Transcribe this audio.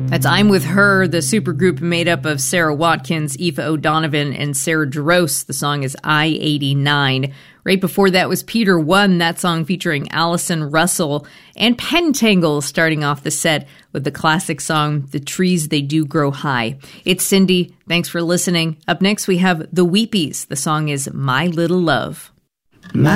That's I'm With Her, the supergroup made up of Sarah Watkins, Aoife O'Donovan, and Sarah Jarosz. The song is I-89. Right before that was Peter One, that song featuring Allison Russell, and Pentangle starting off the set with the classic song, The Trees They Do Grow High. It's Cindy. Thanks for listening. Up next, we have The Weepies. The song is My Little Love. My